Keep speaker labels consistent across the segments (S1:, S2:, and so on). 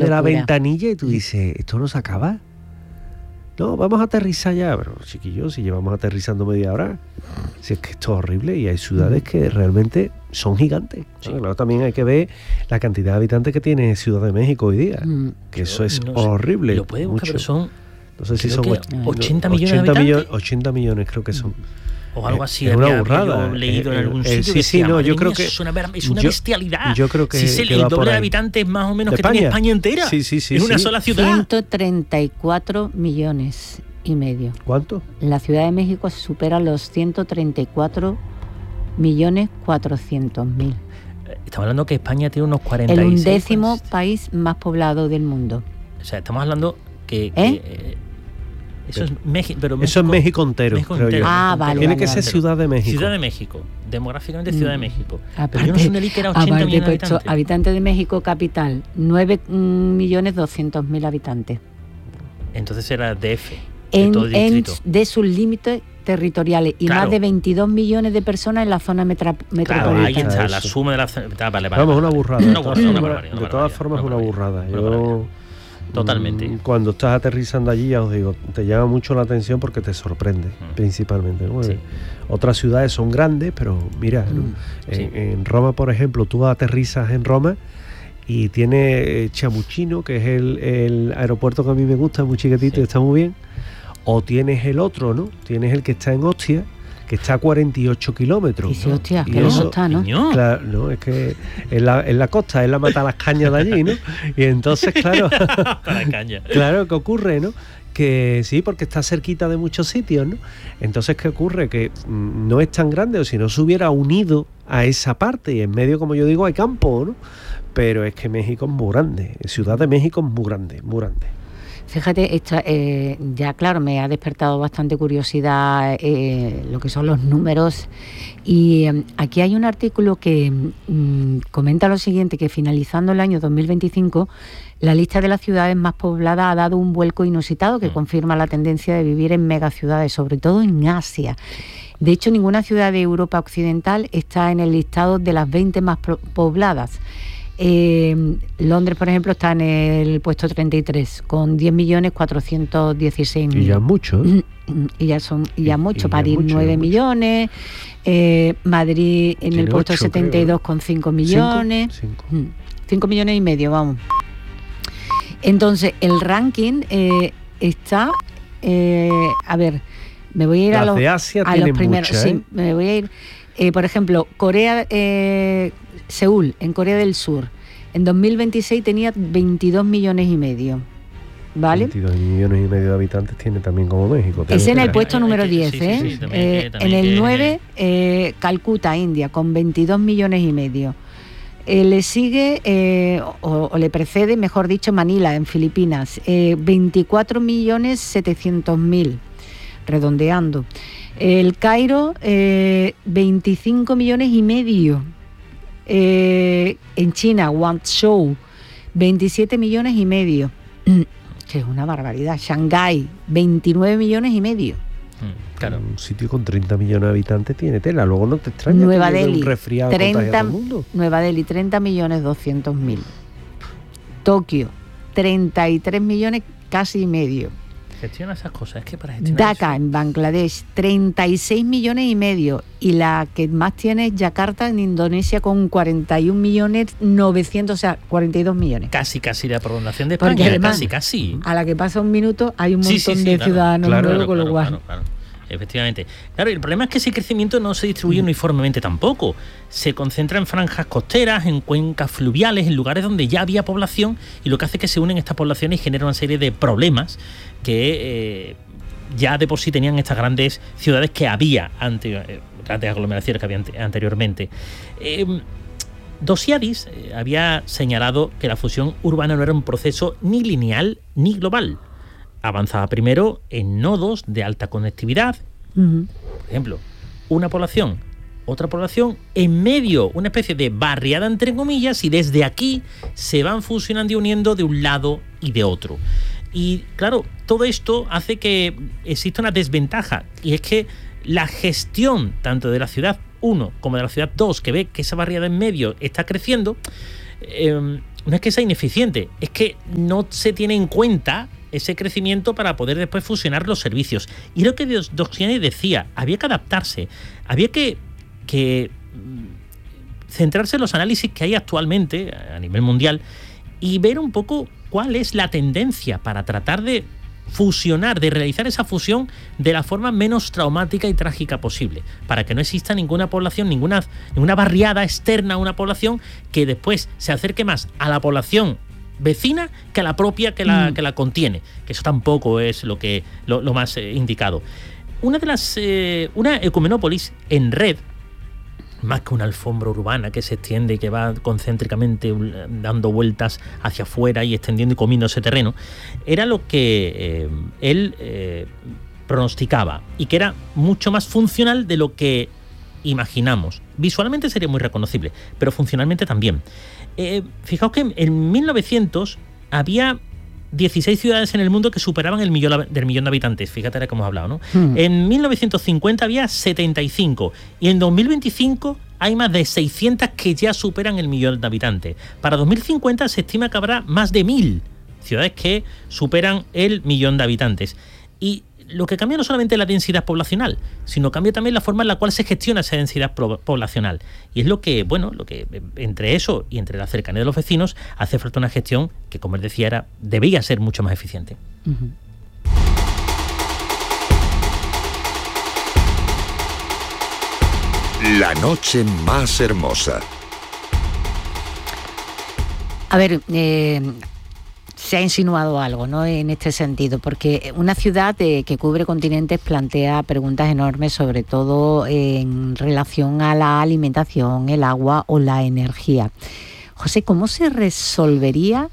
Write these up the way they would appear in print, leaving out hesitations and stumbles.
S1: de la ventanilla y tú dices, ¿esto no se acaba? No, vamos a aterrizar ya. Pero chiquillos, si llevamos aterrizando media hora, si es que esto es horrible, y hay ciudades que realmente son gigantes.
S2: Sí.
S1: Claro, también hay que ver la cantidad de habitantes que tiene Ciudad de México hoy día, que eso es horrible.
S2: Lo puede buscar, pero son,
S1: no sé si
S2: creo
S1: son
S2: que 80 millones de habitantes.
S1: 80 millones creo que son.
S2: O algo así,
S1: es una
S2: había
S1: burrada.
S2: yo leído en algún sitio.
S1: Sí, no, yo creo que
S2: es una bestialidad.
S1: Yo creo que
S2: si es el doble de habitantes más o menos que tiene España entera.
S1: Sí,
S2: en una sola ciudad.
S3: 134 millones y medio.
S1: ¿Cuánto?
S3: La Ciudad de México supera los 134.400.000.
S2: Estamos hablando que España tiene unos 46.
S3: El 11º país más poblado del mundo.
S2: O sea, estamos hablando que eso es México, pero
S1: eso es México entero, creo yo.
S3: Vale.
S1: Tiene que ser Ciudad de México.
S2: Ciudad de México, demográficamente Ciudad de México. Pero yo no sé dónde que era 80 millones de habitantes.
S3: Habitantes de México capital, 9.200.000 habitantes.
S2: Entonces era DF,
S3: de sus límites territoriales y más de 22 millones de personas en la zona metropolitana.
S2: Claro, ahí está la suma de la... Vale.
S1: Vamos, una burrada.
S2: De
S1: todas formas, una burrada.
S2: Totalmente.
S1: Cuando estás aterrizando allí, ya os digo, te llama mucho la atención porque te sorprende, principalmente, ¿no?
S2: Sí.
S1: Otras ciudades son grandes, pero mira, ¿no? En Roma, por ejemplo, tú aterrizas en Roma y tiene Chamuchino, que es el aeropuerto que a mí me gusta, muy chiquitito y está muy bien. O tienes el otro, ¿no? Tienes el que está en Ostia, que está a 48 kilómetros.
S3: Sí, hostia, que no está, ¿no?
S1: Claro, no, es que en la costa, es la mata las cañas de allí, ¿no? Y entonces, claro, claro, ¿qué ocurre, no? Que sí, porque está cerquita de muchos sitios, ¿no? Entonces, ¿qué ocurre? Que no es tan grande, o si no se hubiera unido a esa parte, y en medio, como yo digo, hay campo, ¿no? Pero es que México es muy grande, Ciudad de México es muy grande, muy grande.
S3: Fíjate, ya claro, me ha despertado bastante curiosidad lo que son los números, y aquí hay un artículo que comenta lo siguiente, que finalizando el año 2025, la lista de las ciudades más pobladas ha dado un vuelco inusitado que confirma la tendencia de vivir en megaciudades, sobre todo en Asia. De hecho, ninguna ciudad de Europa Occidental está en el listado de las 20 más pobladas. Londres, por ejemplo, está en el puesto 33 con 10.416.000.
S1: Y ya mucho, ¿eh?
S3: Y ya mucho. París, 9 millones. Madrid en tiene el puesto 8, 72 creo. Con 5 millones. 5 millones y medio, vamos. Entonces, el ranking está... a ver, me voy a ir a los primeros.
S1: Mucha,
S3: sí, me voy a ir... por ejemplo, Corea... Seúl, en Corea del Sur, en 2026 tenía 22 millones y medio, ¿vale?
S1: 22 millones y medio de habitantes tiene también como México.
S3: Es en el puesto número 10, también en el 9, Calcuta, India, con 22 millones y medio. Le sigue, o le precede, mejor dicho, Manila, en Filipinas, 24 millones 700 mil, redondeando. El Cairo, 25 millones y medio. En China, Guangzhou, 27 millones y medio, que es una barbaridad. Shanghái, 29 millones y medio.
S1: Claro. Un sitio con 30 millones de habitantes tiene tela, luego no te extraña
S3: Nueva Delhi,
S1: un resfriado contagia a todo el mundo.
S3: Nueva Delhi, 30 millones 200 mil. Tokio, 33 millones casi y medio.
S2: Gestiona esas cosas, es que para gestionar
S3: Dhaka, en Bangladesh, 36 millones y medio. Y la que más tiene es Yakarta, en Indonesia, con 41 millones 900, o sea, 42 millones.
S2: Casi la prolongación de España,
S3: además,
S2: casi.
S3: A la que pasa un minuto hay un montón de ciudadanos nuevos, con lo cual...
S2: Claro. Efectivamente. Claro, el problema es que ese crecimiento no se distribuye uniformemente tampoco. Se concentra en franjas costeras, en cuencas fluviales, en lugares donde ya había población, y lo que hace es que se unen estas poblaciones y genera una serie de problemas que ya de por sí tenían estas grandes ciudades que había grandes aglomeraciones que había anteriormente. Dosiadis había señalado que la fusión urbana no era un proceso ni lineal ni global. Avanzaba primero en nodos de alta conectividad, por ejemplo, una población, otra población, en medio, una especie de barriada entre comillas, y desde aquí se van fusionando y uniendo de un lado y de otro. Y claro, todo esto hace que exista una desventaja, y es que la gestión tanto de la ciudad 1 como de la ciudad 2, que ve que esa barriada en medio está creciendo, no es que sea ineficiente, es que no se tiene en cuenta ese crecimiento para poder después fusionar los servicios. Y lo que Doxiani decía, había que adaptarse, había que centrarse en los análisis que hay actualmente a nivel mundial y ver un poco cuál es la tendencia para tratar de fusionar, de realizar esa fusión de la forma menos traumática y trágica posible, para que no exista ninguna población, ninguna barriada externa a una población que después se acerque más a la población vecina que a la propia que la contiene, que eso tampoco es lo más indicado. Una ecumenópolis en red, más que una alfombra urbana que se extiende y que va concéntricamente dando vueltas hacia afuera y extendiendo y comiendo ese terreno, era lo que él pronosticaba, y que era mucho más funcional de lo que imaginamos. Visualmente sería muy reconocible, pero funcionalmente también. Fijaos que en 1900 había 16 ciudades en el mundo que superaban el millón de habitantes. Fíjate cómo hemos hablado, ¿no? En 1950 había 75 y en 2025 hay más de 600 que ya superan el millón de habitantes. Para 2050 se estima que habrá más de 1000 ciudades que superan el millón de habitantes. Y lo que cambia no solamente es la densidad poblacional, sino cambia también la forma en la cual se gestiona esa densidad poblacional. Y es lo que entre eso y entre la cercanía de los vecinos hace falta una gestión que, como él decía, debía ser mucho más eficiente.
S4: Uh-huh. La noche más hermosa.
S3: A ver, se ha insinuado algo, ¿no?, en este sentido, porque una ciudad que cubre continentes plantea preguntas enormes, sobre todo en relación a la alimentación, el agua o la energía. José, ¿cómo se resolvería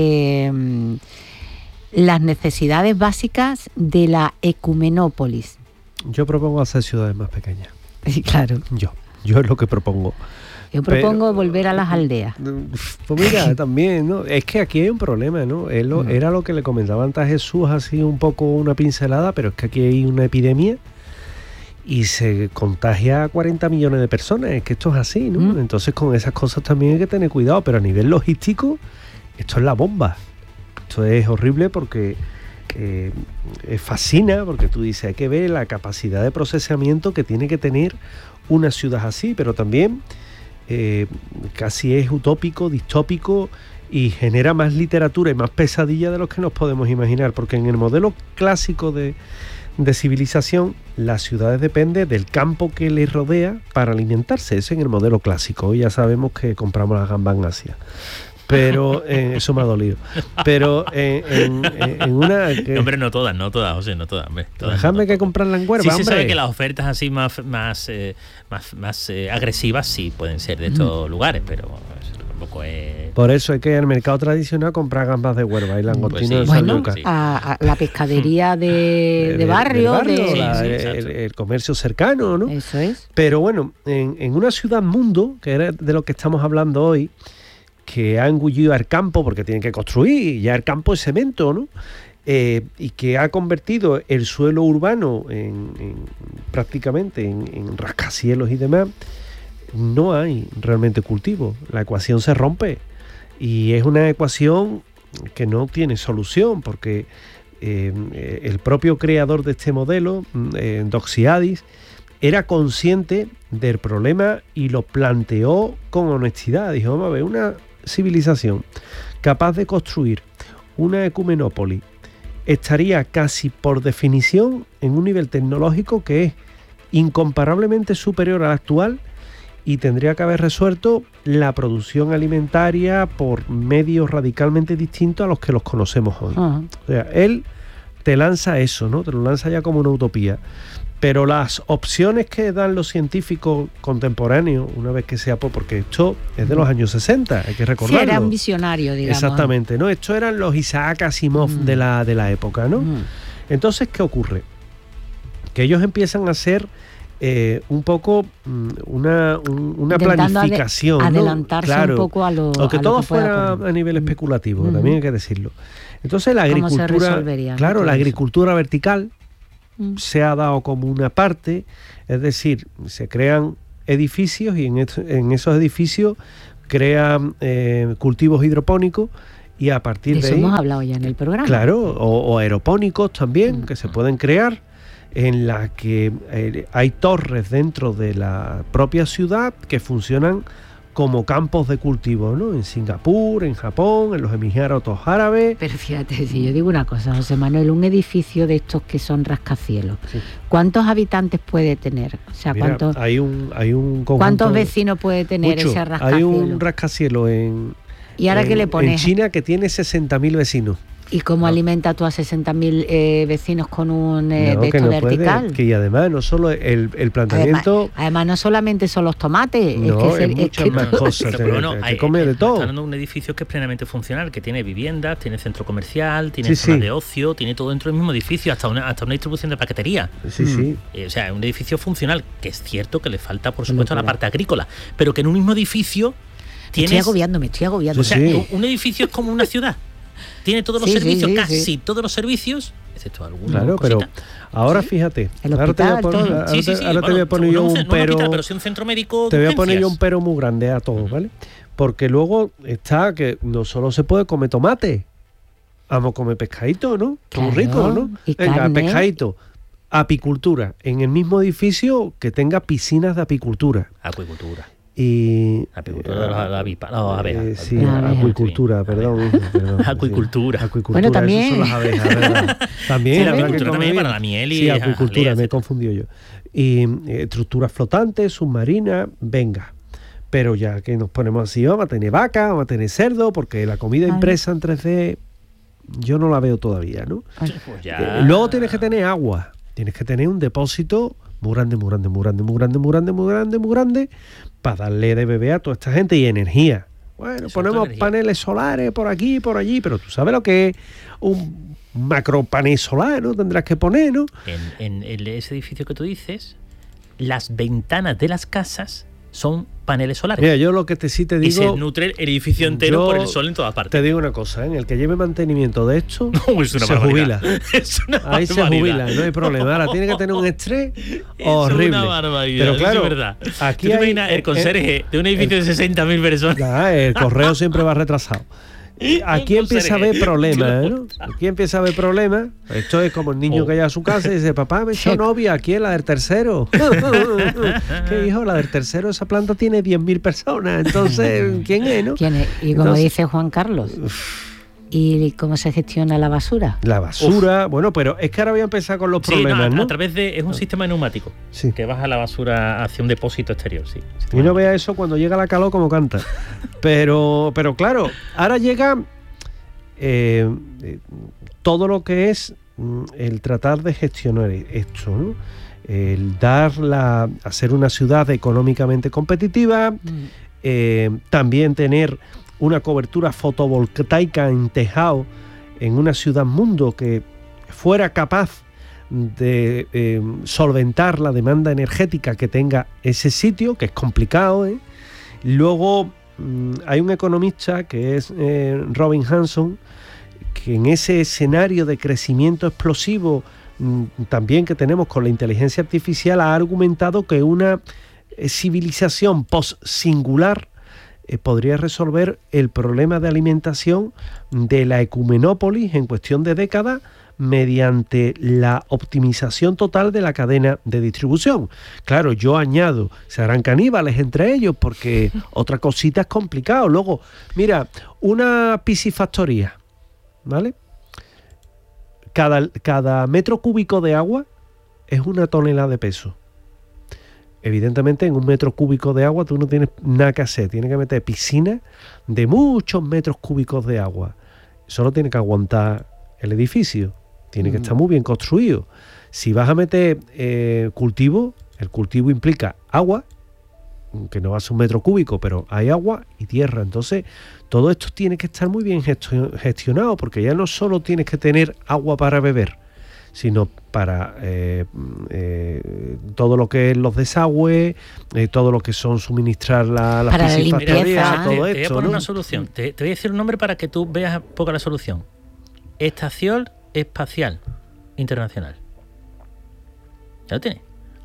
S3: las necesidades básicas de la ecumenópolis?
S1: Yo propongo hacer ciudades más pequeñas.
S3: Sí, claro.
S1: Yo es lo que propongo.
S3: Yo propongo volver a las aldeas.
S1: Pues mira, también, ¿no? Es que aquí hay un problema, ¿no? Era lo que le comentaba antes a Jesús, así un poco una pincelada, pero es que aquí hay una epidemia y se contagia a 40 millones de personas. Es que esto es así, ¿no? Entonces con esas cosas también hay que tener cuidado, pero a nivel logístico, esto es la bomba. Esto es horrible porque fascina, porque tú dices, hay que ver la capacidad de procesamiento que tiene que tener una ciudad así, pero también casi es utópico, distópico, y genera más literatura y más pesadilla de lo que nos podemos imaginar, porque en el modelo clásico de civilización, las ciudades dependen del campo que les rodea para alimentarse. Eso en el modelo clásico. Ya sabemos que compramos las gambas en Asia. Pero eso me ha dolido. Pero en una...
S2: Hombre, no todas, José, no todas. Hombre,
S1: déjame que comprarla en Huelva,
S2: sí,
S1: hombre.
S2: Se sabe que las ofertas así más agresivas sí pueden ser de estos lugares, pero eso tampoco es...
S1: Por eso hay que ir al mercado tradicional comprar gambas de Huelva y langostinos de
S3: San
S1: Lucas.
S3: Sí. A la pescadería de barrio.
S1: El comercio cercano, ¿no?
S3: Eso es.
S1: Pero bueno, en una ciudad mundo, que era de lo que estamos hablando hoy, que ha engullido al campo porque tienen que construir, ya el campo es cemento, ¿no? Y que ha convertido el suelo urbano prácticamente en rascacielos y demás, no hay realmente cultivo. La ecuación se rompe y es una ecuación que no tiene solución, porque el propio creador de este modelo, Doxiadis, era consciente del problema y lo planteó con honestidad. Dijo, vamos a ver, una civilización capaz de construir una ecumenópolis estaría casi por definición en un nivel tecnológico que es incomparablemente superior al actual, y tendría que haber resuelto la producción alimentaria por medios radicalmente distintos a los que los conocemos hoy. Uh-huh. O sea, él te lanza eso, ¿no? Te lo lanza ya como una utopía. Pero las opciones que dan los científicos contemporáneos, una vez que sea porque esto es de los años 60, hay que recordarlo.
S3: Sí, era un visionario, digamos.
S1: Exactamente, ¿no? Estos eran los Isaac Asimov de la época, ¿no? Entonces, ¿qué ocurre? Que ellos empiezan a hacer un poco una planificación, ¿no?
S3: Adelantarse, claro, un poco a lo
S1: aunque todo
S3: que
S1: fuera a nivel especulativo, también hay que decirlo. Entonces la agricultura,
S3: ¿cómo se resolvería?
S1: Claro, la agricultura vertical se ha dado como una parte, es decir, se crean edificios y en esos edificios crea cultivos hidropónicos y a partir de
S3: eso
S1: ahí...
S3: hemos hablado ya en el programa.
S1: Claro, o aeropónicos también, que se pueden crear, en las que hay torres dentro de la propia ciudad que funcionan como campos de cultivo, ¿no? En Singapur, en Japón, en los Emiratos Árabes.
S3: Pero fíjate, si yo digo una cosa, José Manuel, un edificio de estos que son rascacielos, sí. ¿Cuántos habitantes puede tener? O sea,
S1: mira, hay un conjunto,
S3: ¿cuántos vecinos puede tener ese rascacielos?
S1: Hay un rascacielos
S3: ¿Y ahora qué le pones?
S1: En China que tiene 60.000 vecinos.
S3: ¿Y cómo alimenta tú a 60.000 vecinos con un de esto vertical?
S1: Puede, que además no solo el planteamiento...
S3: Además no solamente son los tomates,
S1: no, es muchas más cosas.
S2: Pero bueno,
S1: que come de todo.
S2: Está hablando de un edificio que es plenamente funcional, que tiene viviendas, tiene centro comercial, tiene zona de ocio, tiene todo dentro del mismo edificio, hasta una distribución de paquetería.
S1: Sí.
S2: O sea, un edificio funcional, que es cierto que le falta, por supuesto, la parte agrícola, pero que en un mismo edificio tienes...
S3: Me estoy agobiando.
S2: O sea, un edificio es como una ciudad. Tiene todos los servicios, casi todos los servicios, excepto algunos.
S1: Claro, pero ahora fíjate,
S3: el hospital,
S1: ahora te voy a poner yo un pero...
S2: pero sí un centro médico.
S1: Te voy a poner yo un pero muy grande a todos, ¿vale? Porque luego está que no solo se puede comer tomate, vamos a comer pescadito, ¿no? Claro, muy rico, ¿no? Venga, pescadito. Apicultura, en el mismo edificio que tenga piscinas de apicultura.
S2: Acuicultura.
S1: Y
S2: apicultura de las abejas.
S1: Sí, acuicultura, perdón.
S2: Acuicultura.
S3: Bueno, también.
S1: Eso son las abejas, ¿verdad? También,
S2: la acuicultura también para la miel y
S1: sí, acuicultura, me he confundido yo. Y estructuras flotantes, submarinas, venga. Pero ya que nos ponemos así, vamos a tener vaca, vamos a tener cerdo, porque la comida impresa en 3D yo no la veo todavía, ¿no?
S2: Pues ya.
S1: Luego tienes que tener agua, tienes que tener un depósito muy grande, para darle de beber a toda esta gente y energía. Bueno, ponemos paneles solares por aquí y por allí, pero tú sabes lo que es un macro panel solar, ¿no? Tendrás que poner, ¿no?
S2: En ese edificio que tú dices, las ventanas de las casas son paneles solares.
S1: Mira, yo lo que sí te digo...
S2: Y se nutre el edificio entero por el sol en todas partes.
S1: Te digo una cosa, en el que lleve mantenimiento de esto, se jubila.
S2: Ahí
S1: se jubila, no hay problema. Ahora tiene que tener un estrés horrible.
S2: Es una barbaridad,
S1: pero claro,
S2: es verdad.
S1: Aquí
S2: ¿Tú te imaginas el conserje de un edificio de 60.000 personas?
S1: El correo siempre va retrasado. Aquí empieza a haber problemas, ¿no? Aquí empieza a haber problemas. Esto es como el niño que llega a su casa y dice, papá, me he hecho novia, aquí es la del tercero. ¿Qué hijo? La del tercero, esa planta tiene 10.000 personas. Entonces, ¿quién es, no?
S3: ¿Quién es? Y como dice Juan Carlos, ¿y cómo se gestiona la basura?
S1: La basura, bueno, pero es que ahora voy a empezar con los problemas, ¿no?
S2: A través de... Es un sistema neumático que baja la basura hacia un depósito exterior, sí.
S1: Y no vea eso cuando llega la calor como canta. Pero claro, ahora llega todo lo que es el tratar de gestionar esto, ¿no? El hacer una ciudad económicamente competitiva, también tener una cobertura fotovoltaica en tejado en una ciudad mundo que fuera capaz de solventar la demanda energética que tenga ese sitio, que es complicado, ¿eh? Luego hay un economista que es Robin Hanson, que en ese escenario de crecimiento explosivo también que tenemos con la inteligencia artificial ha argumentado que una civilización post-singular podría resolver el problema de alimentación de la ecumenópolis en cuestión de décadas mediante la optimización total de la cadena de distribución. Claro, yo añado, se harán caníbales entre ellos porque otra cosita es complicado. Luego, mira, una piscifactoría, ¿vale? Cada metro cúbico de agua es 1 tonelada de peso. Evidentemente, en 1 metro cúbico de agua tú no tienes nada que hacer. Tienes que meter piscinas de muchos metros cúbicos de agua. Solo tiene que aguantar el edificio. Tiene que estar muy bien construido. Si vas a meter cultivo, el cultivo implica agua, que no va a ser 1 metro cúbico, pero hay agua y tierra. Entonces, todo esto tiene que estar muy bien gestionado, porque ya no solo tienes que tener agua para beber, sino para todo lo que es los desagües, todo lo que son suministrar las piscifactorías, todo esto.
S2: Te voy a poner una solución. Te voy a decir un nombre para que tú veas un poco la solución. Estación Espacial Internacional. Ya lo tienes.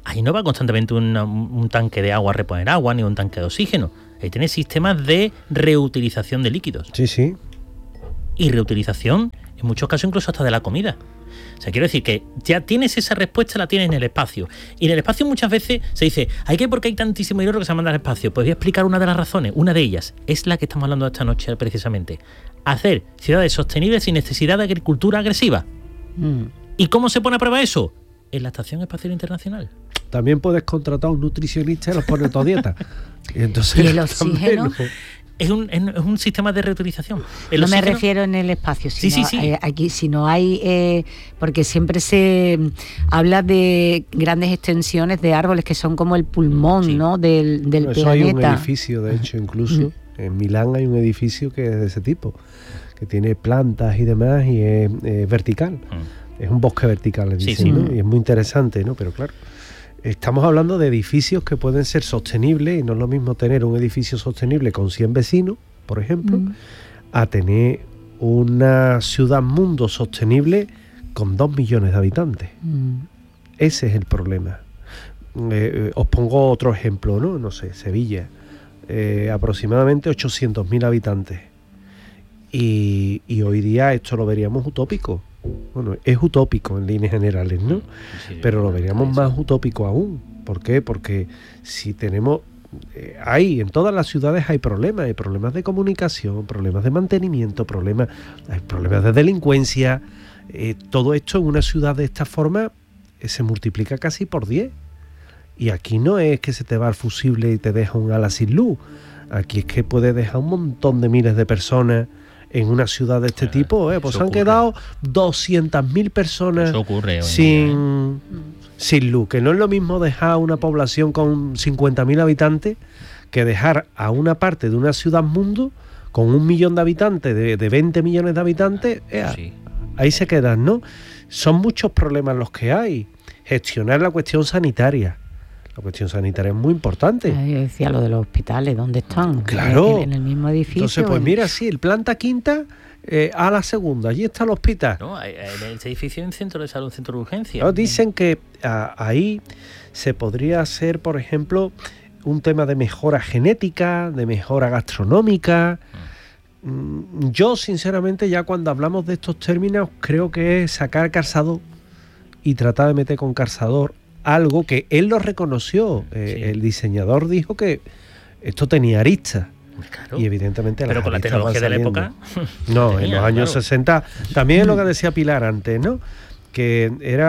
S2: ahí no va constantemente un tanque de agua a reponer agua, ni un tanque de oxígeno. Ahí tienes sistemas de reutilización de líquidos.
S1: Sí, sí.
S2: Y reutilización, en muchos casos, incluso hasta de la comida. O sea, quiero decir que ya tienes esa respuesta, la tienes en el espacio. Y en el espacio muchas veces se dice, ¿por qué hay tantísimo dinero que se manda al espacio? Pues voy a explicar una de las razones. Una de ellas es la que estamos hablando esta noche precisamente. Hacer ciudades sostenibles sin necesidad de agricultura agresiva. ¿Y cómo se pone a prueba eso? En la Estación Espacial Internacional.
S1: También puedes contratar a un nutricionista y los pones a dieta. Y entonces
S3: ¿y el oxígeno?
S2: Es un sistema de reutilización.
S3: No me refiero en el espacio, sino
S2: sí.
S3: Aquí, si no hay... porque siempre se habla de grandes extensiones de árboles que son como el pulmón, ¿no? del
S1: eso
S3: planeta.
S1: Hay un edificio, de hecho, incluso en Milán hay un edificio que es de ese tipo, que tiene plantas y demás y es vertical. Es un bosque vertical, le dicen, ¿no? Y es muy interesante, ¿no? Pero claro, estamos hablando de edificios que pueden ser sostenibles, y no es lo mismo tener un edificio sostenible con 100 vecinos, por ejemplo, a tener una ciudad-mundo sostenible con 2 millones de habitantes. Ese es el problema. Os pongo otro ejemplo, ¿no? No sé, Sevilla, aproximadamente 800.000 habitantes. Y hoy día esto lo veríamos utópico. Bueno, es utópico en líneas generales, ¿no? Sí, pero lo veríamos más utópico aún. ¿Por qué? Porque si tenemos... en todas las ciudades hay problemas de comunicación, problemas de mantenimiento, hay problemas de delincuencia. Todo esto en una ciudad de esta forma se multiplica casi por 10. Y aquí no es que se te va el fusible y te deja un ala sin luz. Aquí es que puede dejar un montón de miles de personas en una ciudad de este tipo, pues han quedado 200.000 personas sin luz, que no es lo mismo dejar una población con 50.000 habitantes que dejar a una parte de una ciudad-mundo con 1 millón de habitantes, de 20 millones de habitantes, ahí se quedan, ¿no? Son muchos problemas los que hay. Gestionar la cuestión sanitaria. La cuestión sanitaria es muy importante.
S3: Yo decía lo de los hospitales, ¿dónde están?
S1: Claro.
S3: En el mismo edificio.
S1: Entonces, pues mira, sí, el planta quinta a la segunda, allí está el hospital.
S2: No, en ese edificio hay un centro de salud, un centro de urgencia.
S1: No, dicen que ahí se podría hacer, por ejemplo, un tema de mejora genética, de mejora gastronómica. Yo, sinceramente, ya cuando hablamos de estos términos, creo que es sacar calzado y tratar de meter con calzador algo que él lo reconoció. El diseñador dijo que esto tenía aristas.
S2: Claro.
S1: Y evidentemente
S2: pero con la tecnología de la época
S1: no, en los años 60 también es lo que decía Pilar antes, ¿no? Que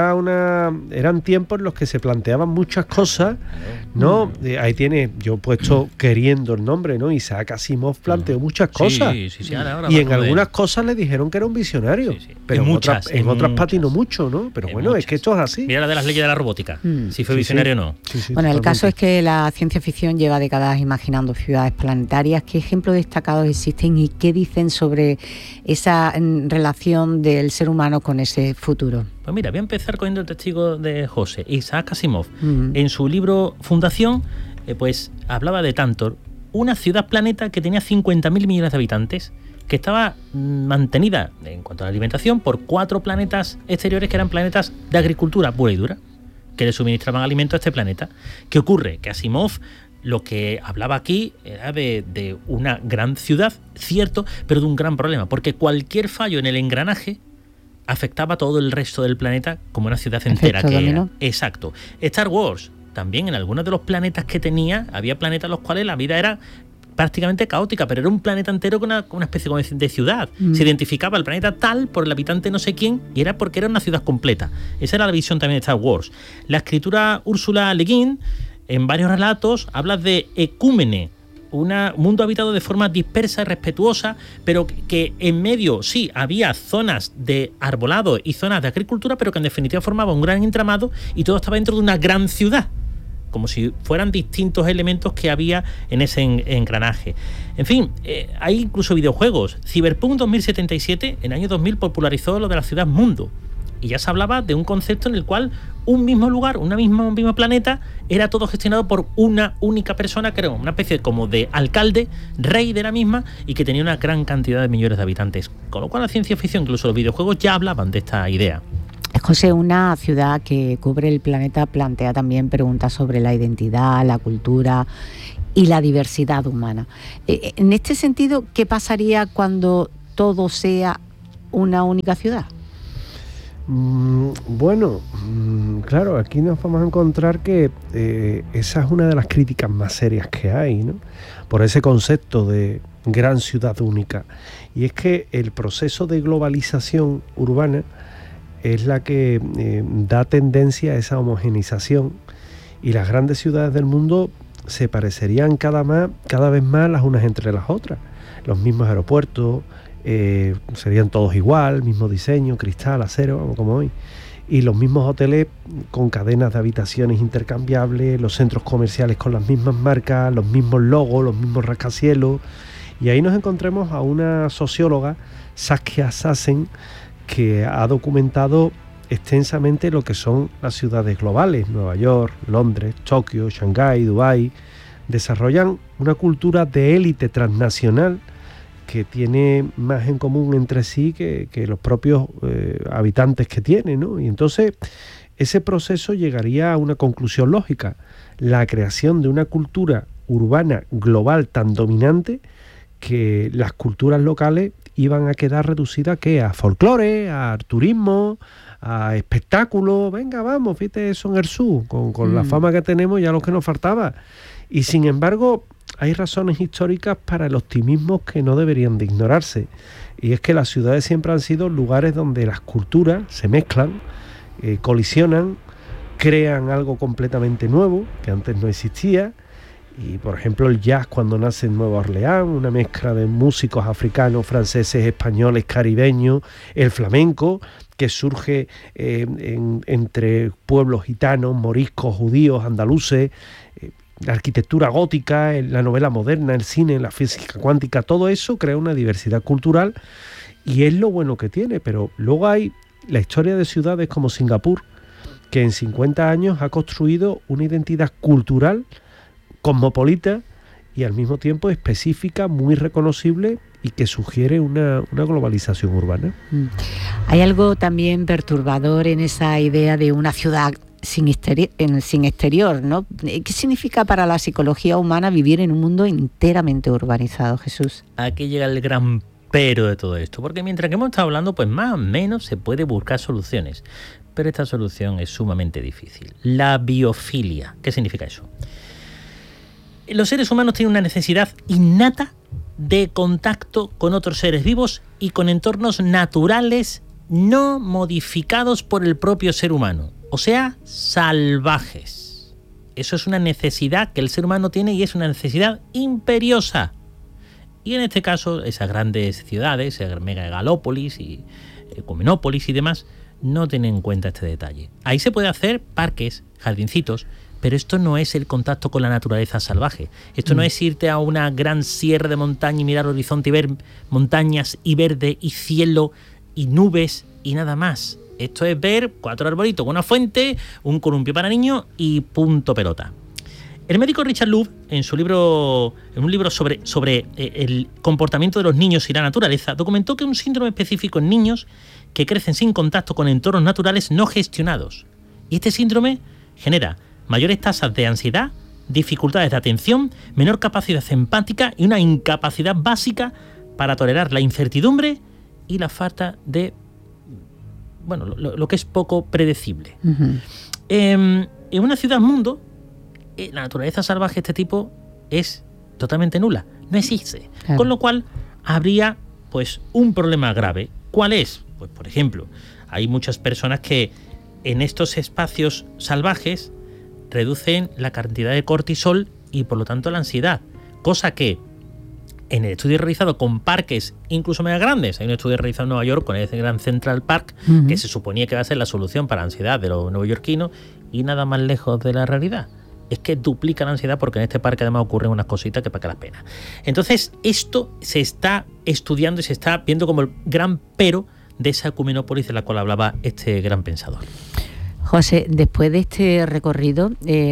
S1: eran tiempos en los que se planteaban muchas cosas, ¿no? Ahí tiene, yo he puesto queriendo el nombre, ¿no? Isaac Asimov planteó muchas cosas. Ahora y en algunas cosas le dijeron que era un visionario. Pero en otras patinó mucho, ¿no? Pero bueno, muchas. Es que esto es así.
S2: Mira la de las leyes de la robótica, si fue visionario o no.
S3: Bueno, el caso es que la ciencia ficción lleva décadas imaginando ciudades planetarias. ¿Qué ejemplos destacados existen y qué dicen sobre esa relación del ser humano con ese futuro?
S2: Pues mira, voy a empezar cogiendo el testigo de José, Isaac Asimov. En su libro Fundación, pues hablaba de Tantor, una ciudad-planeta que tenía 50.000 millones de habitantes, que estaba mantenida en cuanto a la alimentación por 4 planetas exteriores que eran planetas de agricultura pura y dura, que le suministraban alimento a este planeta. ¿Qué ocurre? Que Asimov lo que hablaba aquí era de una gran ciudad, cierto, pero de un gran problema, porque cualquier fallo en el engranaje afectaba a todo el resto del planeta como una ciudad entera que era. Exacto. Star Wars, también en algunos de los planetas que tenía, había planetas en los cuales la vida era prácticamente caótica, pero era un planeta entero con una especie de ciudad. Se identificaba el planeta tal por el habitante no sé quién y era porque era una ciudad completa. Esa era la visión también de Star Wars. La escritura Úrsula Le Guin, en varios relatos, habla de ecúmene, un mundo habitado de forma dispersa y respetuosa, pero que en medio sí había zonas de arbolado y zonas de agricultura, pero que en definitiva formaba un gran entramado y todo estaba dentro de una gran ciudad, como si fueran distintos elementos que había en ese engranaje. En fin, hay incluso videojuegos. Cyberpunk 2077 en el año 2000 popularizó lo de la ciudad mundo. Y ya se hablaba de un concepto en el cual un mismo lugar, un mismo planeta, era todo gestionado por una única persona, que era una especie como de alcalde, rey de la misma, y que tenía una gran cantidad de millones de habitantes. Con lo cual la ciencia ficción, incluso los videojuegos, ya hablaban de esta idea.
S3: José, una ciudad que cubre el planeta plantea también preguntas sobre la identidad, la cultura y la diversidad humana. En este sentido, ¿qué pasaría cuando todo sea una única ciudad?
S1: Bueno, claro, aquí nos vamos a encontrar que esa es una de las críticas más serias que hay, ¿no? Por ese concepto de gran ciudad única. Y es que el proceso de globalización urbana es la que da tendencia a esa homogenización, y las grandes ciudades del mundo se parecerían cada vez más las unas entre las otras. Los mismos aeropuertos serían todos igual, mismo diseño, cristal, acero, como hoy. Y los mismos hoteles con cadenas de habitaciones intercambiables, los centros comerciales con las mismas marcas, los mismos logos, los mismos rascacielos. Y ahí nos encontramos a una socióloga, Saskia Sassen, que ha documentado extensamente lo que son las ciudades globales. Nueva York, Londres, Tokio, Shanghái, Dubái desarrollan una cultura de élite transnacional que tiene más en común entre sí que los propios habitantes que tiene, ¿no? Y entonces ese proceso llegaría a una conclusión lógica: la creación de una cultura urbana global tan dominante que las culturas locales iban a quedar reducidas a folclore, a turismo, a espectáculos. Venga, vamos, fíjate, Son Ersú, con la fama que tenemos, ya lo que nos faltaba. Y sin embargo, hay razones históricas para el optimismo que no deberían de ignorarse. Y es que las ciudades siempre han sido lugares donde las culturas se mezclan, colisionan, crean algo completamente nuevo que antes no existía. Y por ejemplo el jazz, cuando nace en Nueva Orleans, una mezcla de músicos africanos, franceses, españoles, caribeños, el flamenco, que surge entre pueblos gitanos, moriscos, judíos, andaluces, la arquitectura gótica, la novela moderna, el cine, la física cuántica, todo eso crea una diversidad cultural y es lo bueno que tiene. Pero luego hay la historia de ciudades como Singapur, que en 50 años ha construido una identidad cultural cosmopolita y al mismo tiempo específica, muy reconocible y que sugiere una globalización urbana.
S3: Hay algo también perturbador en esa idea de una ciudad sin exterior, ¿no? ¿Qué significa para la psicología humana vivir en un mundo enteramente urbanizado, Jesús?
S2: Aquí llega el gran pero de todo esto, porque mientras que hemos estado hablando, pues más o menos se puede buscar soluciones, pero esta solución es sumamente difícil. La biofilia. ¿Qué significa eso? Los seres humanos tienen una necesidad innata de contacto con otros seres vivos y con entornos naturales no modificados por el propio ser humano, o sea, salvajes. Eso es una necesidad que el ser humano tiene y es una necesidad imperiosa. Y en este caso, esas grandes ciudades, megalópolis y ecumenópolis y demás, no tienen en cuenta este detalle. Ahí se puede hacer parques, jardincitos, pero esto no es el contacto con la naturaleza salvaje. Esto no es irte a una gran sierra de montaña y mirar horizonte y ver montañas y verde y cielo y nubes y nada más. Esto es ver 4 arbolitos con una fuente, un columpio para niños y punto pelota. El médico Richard Louv, en un libro sobre el comportamiento de los niños y la naturaleza, documentó que un síndrome específico en niños que crecen sin contacto con entornos naturales no gestionados. Y este síndrome genera mayores tasas de ansiedad, dificultades de atención, menor capacidad empática y una incapacidad básica para tolerar la incertidumbre y la falta de, bueno, lo que es poco predecible. Uh-huh. En una ciudad-mundo, la naturaleza salvaje de este tipo es totalmente nula, no existe. Claro. Con lo cual habría pues un problema grave. ¿Cuál es? Pues por ejemplo, hay muchas personas que en estos espacios salvajes reducen la cantidad de cortisol y por lo tanto la ansiedad, cosa que en el estudio realizado con parques incluso más grandes, hay un estudio realizado en Nueva York con el Grand Central Park, uh-huh, que se suponía que va a ser la solución para la ansiedad de los neoyorquinos y nada más lejos de la realidad. Es que duplica la ansiedad porque en este parque además ocurren unas cositas que para que las pena. Entonces esto se está estudiando y se está viendo como el gran pero de esa ecumenópolis de la cual hablaba este gran pensador.
S3: José, después de este recorrido,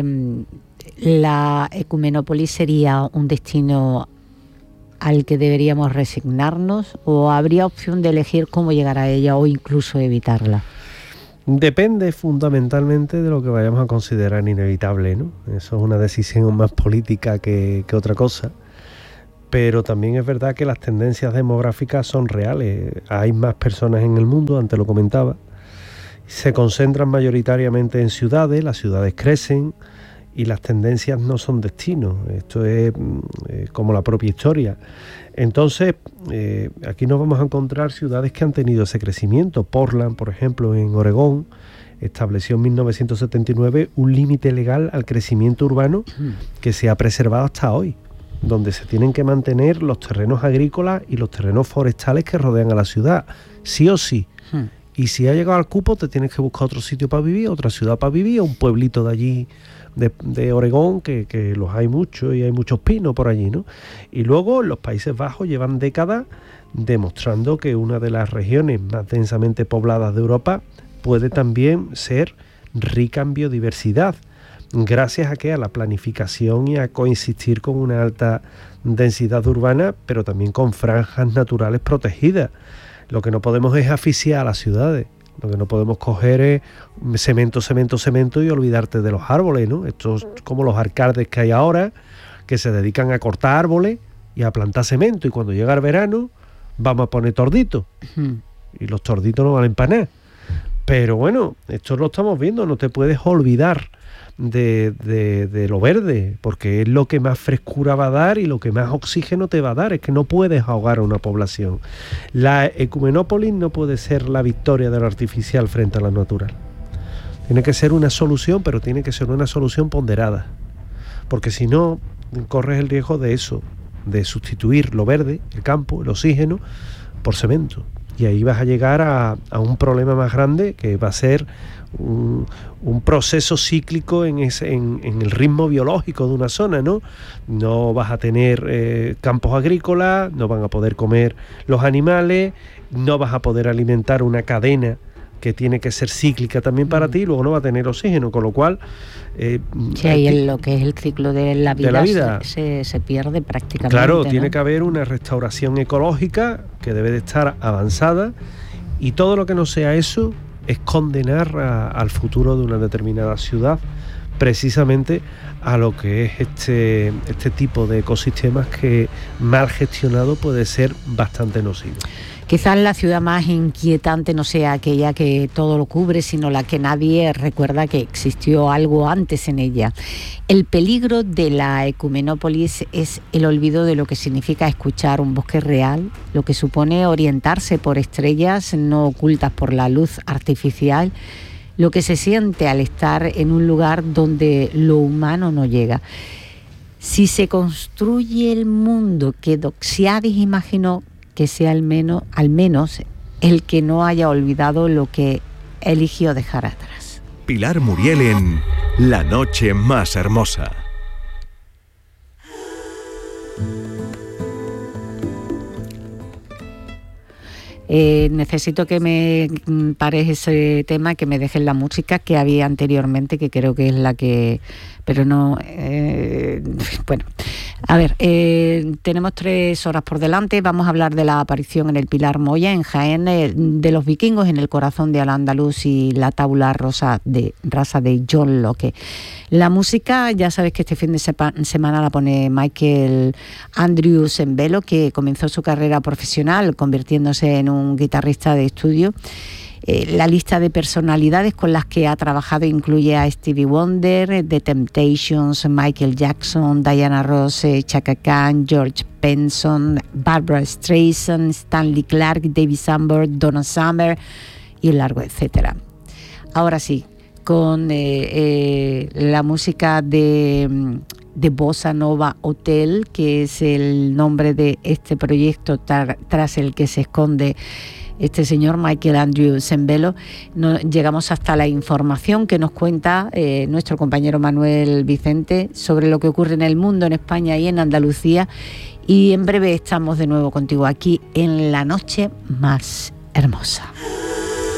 S3: ¿la ecumenópolis sería un destino al que deberíamos resignarnos o habría opción de elegir cómo llegar a ella o incluso evitarla?
S1: Depende fundamentalmente de lo que vayamos a considerar inevitable, ¿no? Eso es una decisión más política que otra cosa. Pero también es verdad que las tendencias demográficas son reales. Hay más personas en el mundo, antes lo comentaba. Se concentran mayoritariamente en ciudades, las ciudades crecen y las tendencias no son destinos. Esto es como la propia historia. Entonces, aquí nos vamos a encontrar ciudades que han tenido ese crecimiento. Portland, por ejemplo, en Oregón, estableció en 1979 un límite legal al crecimiento urbano que se ha preservado hasta hoy, donde se tienen que mantener los terrenos agrícolas y los terrenos forestales que rodean a la ciudad, sí o sí. Y si ha llegado al cupo, te tienes que buscar otro sitio para vivir, otra ciudad para vivir, un pueblito de allí, de Oregón, que los hay muchos y hay muchos pinos por allí, ¿no? Y luego los Países Bajos llevan décadas demostrando que una de las regiones más densamente pobladas de Europa puede también ser rica en biodiversidad, gracias a la planificación y a coexistir con una alta densidad urbana, pero también con franjas naturales protegidas. Lo que no podemos es asfixiar a las ciudades. Lo que no podemos coger es cemento y olvidarte de los árboles, ¿no? Esto es como los alcaldes que hay ahora, que se dedican a cortar árboles y a plantar cemento, y cuando llega el verano vamos a poner torditos. Y los torditos no valen para nada. Pero bueno, esto lo estamos viendo, no te puedes olvidar de lo verde, porque es lo que más frescura va a dar y lo que más oxígeno te va a dar. Es que no puedes ahogar a una población. La ecumenópolis no puede ser la victoria de lo artificial frente a lo natural. Tiene que ser una solución, pero tiene que ser una solución ponderada, porque si no, corres el riesgo de eso, de sustituir lo verde, el campo, el oxígeno, por cemento. Y ahí vas a llegar a un problema más grande, que va a ser un proceso cíclico en el ritmo biológico de una zona, ¿no? No vas a tener campos agrícolas, no van a poder comer los animales, no vas a poder alimentar una cadena que tiene que ser cíclica también para ti, y luego no va a tener oxígeno, con lo cual...
S3: sí, ahí lo que es el ciclo de la vida, se pierde prácticamente.
S1: Claro,
S3: ¿no?
S1: Tiene que haber una restauración ecológica que debe de estar avanzada, y todo lo que no sea eso es condenar al futuro de una determinada ciudad, precisamente a lo que es este tipo de ecosistemas que mal gestionado puede ser bastante nocivo.
S3: Quizás la ciudad más inquietante no sea aquella que todo lo cubre, sino la que nadie recuerda que existió algo antes en ella. El peligro de la ecumenópolis es el olvido de lo que significa escuchar un bosque real, lo que supone orientarse por estrellas no ocultas por la luz artificial, lo que se siente al estar en un lugar donde lo humano no llega. Si se construye el mundo que Doxiadis imaginó, que sea al menos el que no haya olvidado lo que eligió dejar atrás.
S4: Pilar Muriel en La Noche Más Hermosa.
S3: Necesito que me pares ese tema, que me dejes la música que había anteriormente, que creo que es la que... Pero no... bueno, a ver, tenemos 3 horas por delante. Vamos a hablar de la aparición en el Pilar Moya, en Jaén, de los vikingos en el corazón de Al-Ándalus y la tabla rasa de John Locke. La música, ya sabes que este fin de semana la pone Michael Andrew Sembello, que comenzó su carrera profesional convirtiéndose en un guitarrista de estudio. La lista de personalidades con las que ha trabajado incluye a Stevie Wonder, The Temptations, Michael Jackson, Diana Ross, Chaka Khan, George Benson, Barbra Streisand, Stanley Clarke, David Sanborn, Donna Summer y un largo etcétera. Ahora sí, con la música de Bossa Nova Hotel, que es el nombre de este proyecto tras el que se esconde este señor Michael Andrew Sembello. Llegamos hasta la información que nos cuenta nuestro compañero Manuel Vicente sobre lo que ocurre en el mundo, en España y en Andalucía, y en breve estamos de nuevo contigo aquí en La Noche Más Hermosa.